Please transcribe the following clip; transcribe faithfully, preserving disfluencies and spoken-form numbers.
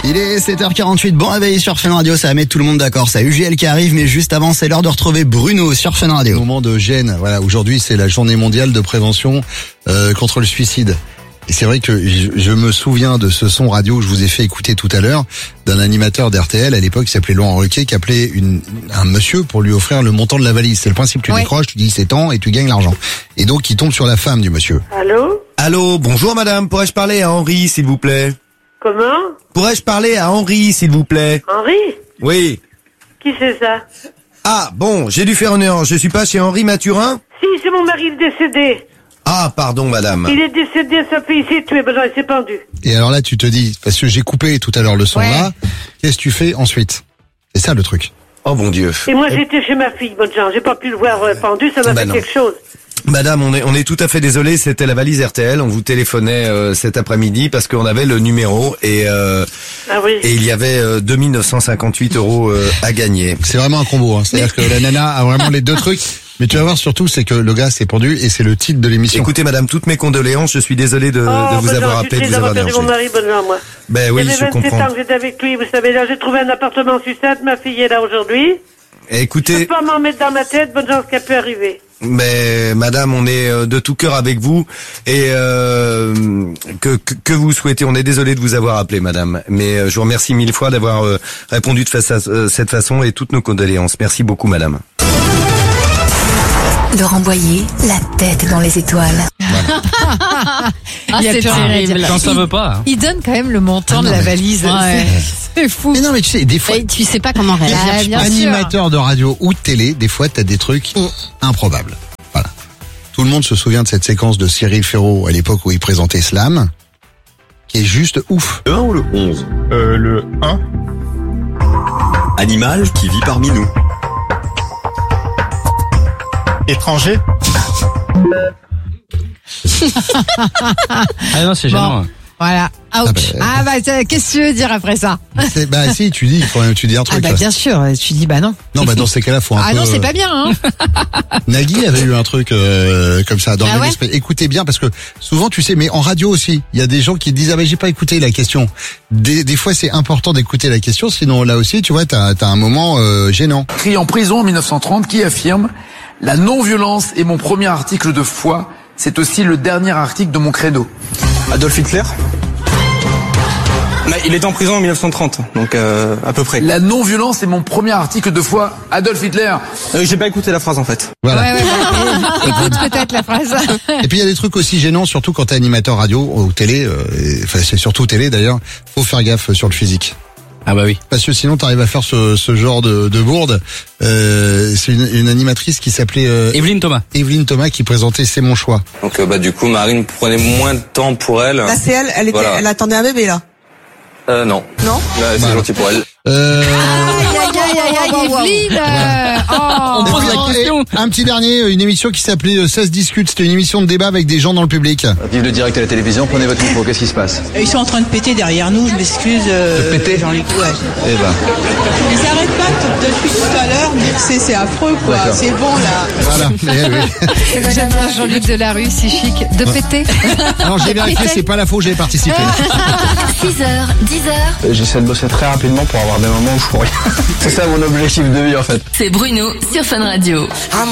Il est sept heures quarante-huit, bon réveil sur Fun Radio, ça va mettre tout le monde d'accord. C'est U G L qui arrive, mais juste avant, c'est l'heure de retrouver Bruno sur Fun Radio. Moment de gêne, voilà, aujourd'hui c'est la journée mondiale de prévention euh, contre le suicide. Et c'est vrai que je, je me souviens de ce son radio que je vous ai fait écouter tout à l'heure, d'un animateur d'R T L à l'époque qui s'appelait Laurent Ruquier, qui appelait une, un monsieur pour lui offrir le montant de la valise. C'est le principe, tu oui. décroches, tu dis c'est tant et tu gagnes l'argent. Et donc il tombe sur la femme du monsieur. Allô? Allô, bonjour madame, pourrais-je parler à Henri s'il vous plaît? Comment? Pourrais-je parler à Henri s'il vous plaît? Henri? Oui. Qui c'est ça? Ah bon, j'ai dû faire une erreur, je suis pas chez Henri Mathurin? Si, c'est mon mari le décédé. Ah pardon madame. Il est décédé, sa fille s'est tuée, ben non, il s'est pendu. Et alors là tu te dis, parce que j'ai coupé tout à l'heure le son Ouais. là, qu'est-ce que tu fais ensuite? C'est ça le truc. Oh bon Dieu. Et moi j'étais chez ma fille, bonne chance, j'ai pas pu le voir euh, pendu, ça m'a Ben fait non. quelque chose. Madame, on est on est tout à fait désolé, c'était la valise R T L, on vous téléphonait euh, cet après-midi parce qu'on avait le numéro et euh, Ah oui. et il y avait euh, deux mille neuf cent cinquante-huit euros euh, à gagner. C'est vraiment un combo, hein. C'est-à-dire que la nana a vraiment les deux trucs. Mais tu vas voir surtout, c'est que le gars s'est pendu et c'est le titre de l'émission. Écoutez madame, toutes mes condoléances, je suis désolé de, Oh, de vous bonne avoir chance, appelé, je de suis vous avoir d'avoir perdu dérangé. mon mari, bonne chance, moi. Ben oui, Ça je fait vingt-sept comprends. ans que j'étais avec lui, vous savez, là j'ai trouvé un appartement sur Sucette, ma fille est là aujourd'hui. Je peux Écoutez, pas m'en mettre dans ma tête, bonne chance qu'elle peut arriver. mais madame, on est euh, de tout cœur avec vous et euh, que, que que vous souhaitez. On est désolé de vous avoir appelé, madame, mais euh, je vous remercie mille fois d'avoir euh, répondu de face à, euh, cette façon et toutes nos condoléances. Merci beaucoup, madame. Laurent Boyer, la tête dans les étoiles. Ah, Il y a c'est plus rien à terrible. dire. Quand ça veut pas. hein. Il donne quand même le montant Ah non, de la mais- valise. Ouais. C'est- C'est fou. Mais non mais tu sais, des fois, Et tu sais pas comment réagir. Bah, bien sûr. animateur de radio ou de télé, des fois t'as des trucs improbables. Voilà. Tout le monde se souvient de cette séquence de Cyril Ferraud à l'époque où il présentait Slam, qui est juste ouf. Le un ou le onze? Euh, le un. Animal qui vit parmi nous. Étranger. Ah non, c'est gênant. Voilà. Ouch. Ah bah, Ah bah, ça, qu'est-ce que tu veux dire après ça? C'est, bah si, tu dis, quand même, tu dis un Ah truc. bah là. bien sûr, tu dis bah non. Non, bah dans ces cas-là, faut un Ah peu. non, c'est pas bien, hein. Nagui avait eu un truc euh, comme ça dans Ah le même ouais esprit. Écoutez bien parce que souvent, tu sais, mais en radio aussi, il y a des gens qui disent ah ben j'ai pas écouté la question. Des, des fois, c'est important d'écouter la question, sinon là aussi, tu vois, t'as as un moment euh, gênant. Écrit en prison en mille neuf cent trente qui affirme « La non-violence est mon premier article de foi, c'est aussi le dernier article de mon credo. Adolf Hitler? Mais il était en prison en mille neuf cent trente, donc euh, à peu près. La non-violence est mon premier article de foi, Adolf Hitler. Euh, J'ai pas écouté la phrase en fait. Voilà. Ouais, ouais, ouais. Écoute peut-être la phrase. Et puis il y a des trucs aussi gênants, surtout quand t'es animateur radio ou télé. euh, et- Enfin, c'est surtout télé d'ailleurs. Faut faire gaffe sur le physique. Ah bah oui. Parce que sinon t'arrives à faire ce, ce genre de, de bourde. Euh, c'est une, une animatrice qui s'appelait euh, Evelyne Thomas. Evelyne Thomas qui présentait C'est mon choix. Donc euh, bah du coup Marine prenait moins de temps pour elle. Là c'est elle, elle, était, Voilà. elle attendait un bébé là. Euh non. Non Là, c'est Voilà. gentil pour elle. Euh, Aïe, aïe, aïe, aïe, aïe, Evelyne. euh, Oh. pose et la puis, question. et un petit dernier, une émission qui s'appelait euh, Ça se discute. C'était une émission de débat avec des gens dans le public. Vive le direct à la télévision, prenez votre micro, qu'est-ce qui se passe? Ils sont en train de péter derrière nous, je m'excuse. Euh, De péter Jean-Luc, ouais. Eh ben, Ils arrêtent pas t- depuis tout à l'heure, c'est c'est affreux quoi, D'accord. c'est bon là. Voilà. Eh oui. J'aime bien Jean-Luc Delarue, si chic. De péter. Alors j'ai vérifié, c'est pas la faux, j'ai participé. six heures, dix heures. j'essaie de bosser très rapidement pour avoir des moments où je fous rien. C'est ça mon objectif de vie en fait. C'est Bruno sur Fun Radio.